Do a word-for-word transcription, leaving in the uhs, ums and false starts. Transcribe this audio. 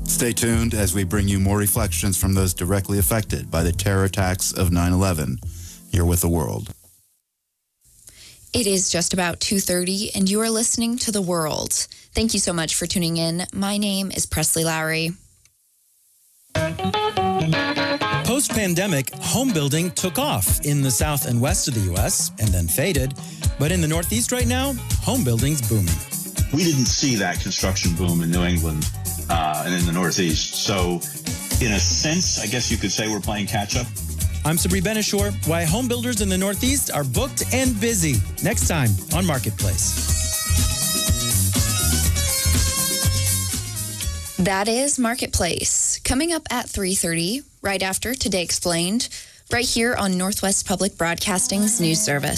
Stay tuned as we bring you more reflections from those directly affected by the terror attacks of nine eleven. You're with The World. It is just about two thirty, and you are listening to The World. Thank you so much for tuning in. My name is Presley Lowry. Post-pandemic, home building took off in the south and west of the U S and then faded. But in the Northeast right now, home building's booming. We didn't see that construction boom in New England uh, and in the Northeast. So in a sense, I guess you could say we're playing catch-up. I'm Sabri Benishore. Why home builders in the Northeast are booked and busy. Next time on Marketplace. That is Marketplace. Coming up at three thirty, right after Today Explained, right here on Northwest Public Broadcasting's news service.